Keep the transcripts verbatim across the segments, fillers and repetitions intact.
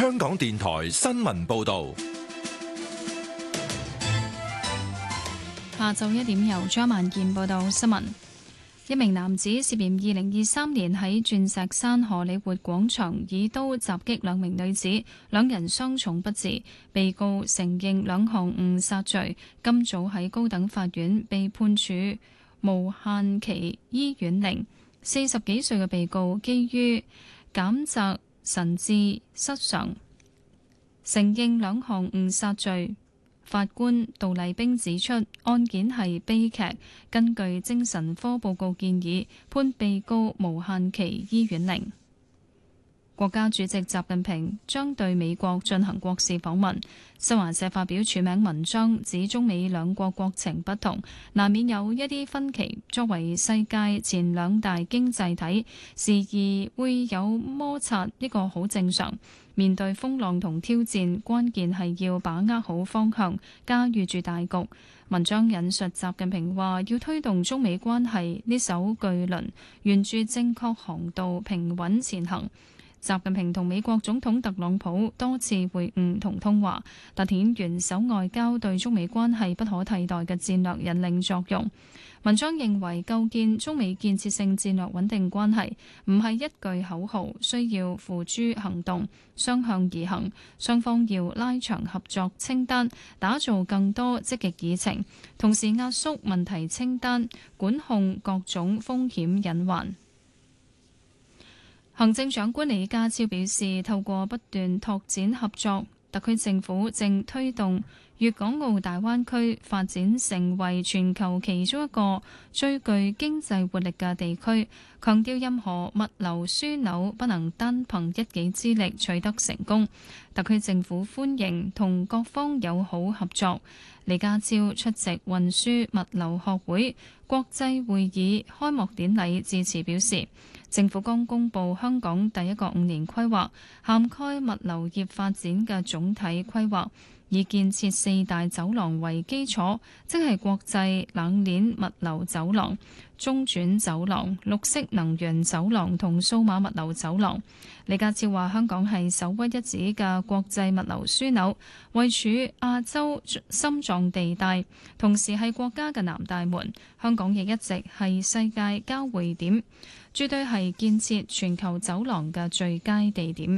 香港電台新聞報道。 下晝一點由張萬健報道新聞。一名男子涉嫌二零二三年喺鑽石山荷里活廣場以刀襲擊兩名女子，兩人傷重不治。被告承認兩項誤殺罪，今早喺高等法院被判處無限期醫院令。四十幾歲嘅被告基於減責神志失常，承認兩項誤殺罪。法官杜麗冰指出，案件係悲劇，根據精神科報告建議，判被告無限期醫院令。國家主席習近平將對美國進行國事訪問。新華社發表署名文章，指中美兩國國情不同，難免有一啲分歧。作為世界前兩大經濟體，時而會有摩擦，呢個好正常。面對風浪同挑戰，關鍵係要把握好方向，駕馭住大局。文章引述習近平話，要推動中美關係呢艘巨輪沿住正確航道平穩前行。習近平同美國總統特朗普多次會晤同通話，凸顯元首外交對中美關係不可替代嘅戰略引領作用。文章認為，構建中美建設性戰略穩定關係唔係一句口號，需要付諸行動，雙向而行。雙方要拉長合作清單，打造更多積極議程，同時壓縮問題清單，管控各種風險隱患。行政長官李家超表示，透過不斷拓展合作，特區政府正推動粵港澳大灣區發展成為全球其中一個最具經濟活力嘅地區，強調任何物流樞紐不能單憑一己之力取得成功。特區政府歡迎同各方友好合作。李家超出席運輸物流學會國際會議開幕典禮致辭表示，政府剛公布香港第一個五年規劃，涵蓋物流業發展嘅總體規劃，以建設四大走廊為基礎，即係國際冷鏈物流走廊、中轉走廊、綠色能源走廊同數碼物流走廊。李家超話：香港係首屈一指嘅國際物流樞紐，位處亞洲心臟地帶，同時係國家嘅南大門。香港亦一直係世界交匯點，絕對係建設全球走廊嘅最佳地點。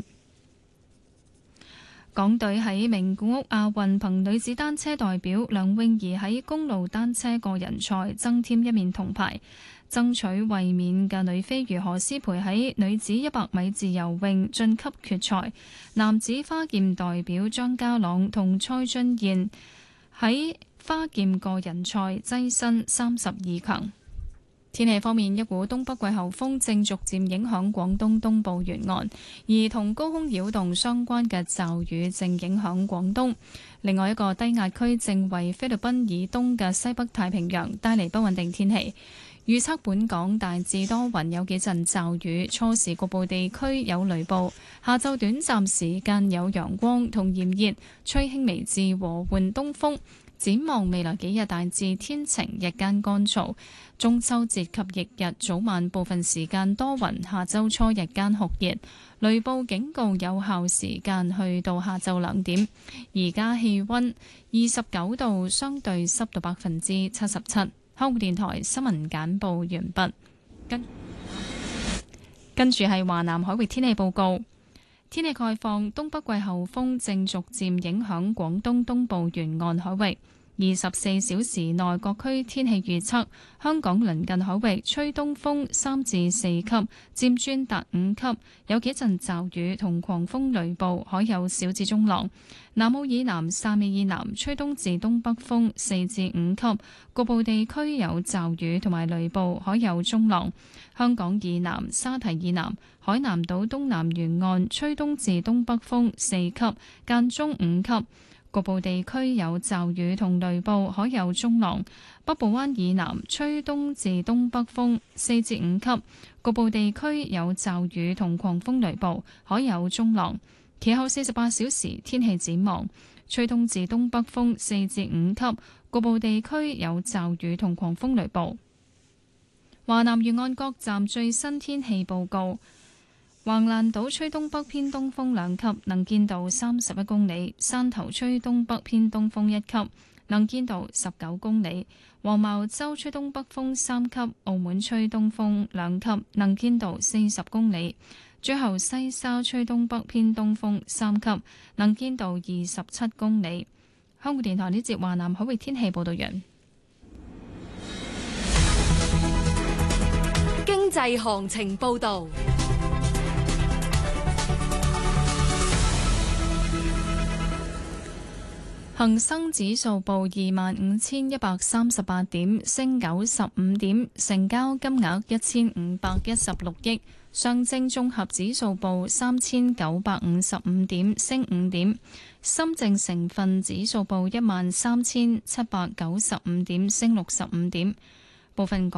港隊喺名古屋亞運憑女子單車代表梁詠儀喺公路單車個人賽增添一面銅牌。爭取衛冕嘅女飛魚何詩蓓喺女子一百米自由泳晉級決賽，男子花劍代表張家朗同蔡俊彥喺花劍個人賽躋身三十二強。天氣方面，一股東北季候風正逐漸影響廣東東部沿岸，而同高空擾動相關嘅驟雨正影響廣東。另外一個低壓區正為菲律賓以東嘅西北太平洋帶嚟不穩定天氣。預測本港大致多雲，有幾陣驟雨，初時局部地區有雷暴。下晝短暫時間有陽光同炎熱，吹輕微至和緩東風。展望未來幾日大致天晴，日間乾燥。中秋節及翌日早晚部分時間多雲，下週初日間酷熱。雷暴警告有效時間去到下晝兩點。而家氣溫二十九度，相對濕度百分之七十七。香港電台新聞簡報完畢。跟跟住係華南海域天氣報告。天氣概況，東北季候風正逐漸影響廣東東部沿岸海域。二十四小時內各區天氣預測：香港鄰近海域吹東風三至四級，漸轉達五級，有幾陣驟雨同狂風雷暴，海有小至中浪。南澳以南、汕尾以南吹東至東北風四至五級，局部地區有驟雨同埋雷暴，海有中浪。香港以南、沙堤以南、海南島東南沿岸吹東至東北風四級，間中五級。局部地區有驟雨同雷暴，海有中浪。北部灣以南吹東至東北風四至五級，局部地區有驟雨同狂風雷暴，海有中浪。其後四十八小時天氣展望，吹東至東北風四至五級，局部地區有驟雨同狂風雷暴。華南沿岸各站最新天氣報告。 橫瀾島吹東北偏東風兩級，能見度三十一公里；汕頭吹東北偏東風一級，能見度十九公里；黃茅洲吹東北風三級，澳門吹東風兩級，能見度四十公里。最後西沙吹東北偏東風三級，能見度二十七公里。香港電台呢節華南海域天氣報道完。 經濟行情報道。 恒生指數報二萬五千一百三十八點，升九十五點，成交金額一千五百一十六億。上證綜合指數報三千九百五十五點，升五點。深證成分指數報一萬三千七百九十五點，升六十五點。部分